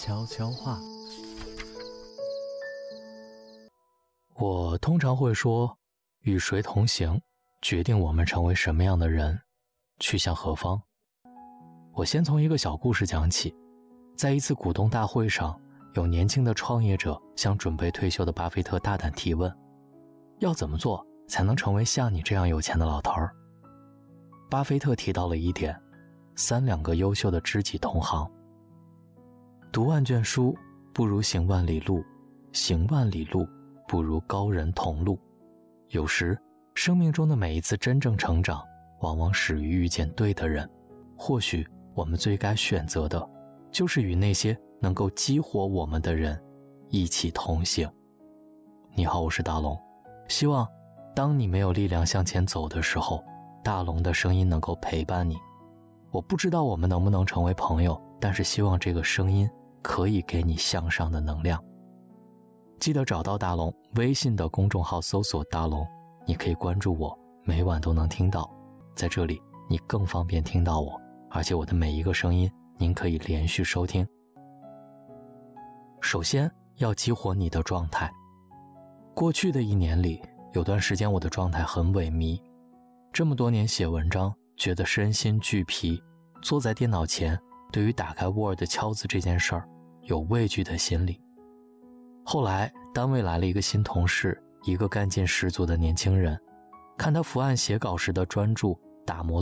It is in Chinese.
悄悄话。 我通常会说，与谁同行，决定我们成为什么样的人，去向何方。我先从一个小故事讲起。在一次股东大会上，有年轻的创业者向准备退休的巴菲特大胆提问，要怎么做才能成为像你这样有钱的老头儿？巴菲特提到了一点，2个优秀的知己同行。读万卷书不如行万里路，行万里路不如高人同路。有时生命中的每一次真正成长，往往始于遇见对的人。或许我们最该选择的，就是与那些能够激活我们的人一起同行。你好，我是大龙，希望当你没有力量向前走的时候，大龙的声音能够陪伴你。我不知道我们能不能成为朋友，但是希望这个声音可以给你向上的能量。记得找到大龙，微信的公众号搜索大龙，你可以关注我，每晚都能听到。在这里你更方便听到我，而且我的每一个声音您可以连续收听。首先要激活你的状态。过去的1年里，有段时间我的状态很萎靡，这么多年写文章，觉得身心俱疲，坐在电脑前，对于打开 Word 敲字这件事儿，有畏惧的心理。后来单位来了一个新同事，一个干劲十足的年轻人，看他伏案写稿时的专注，打磨